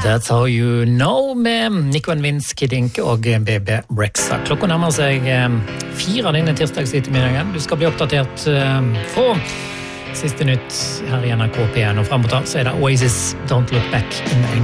That's How You Know med Nico and Vince, Kid Ink og BB Rexa. Klokka nærmer seg 4 denne tirsdagsettermiddagen. Du skal bli oppdatert fra siste nytt her i NRK P1, og fremover så det Oasis Don't Look Back in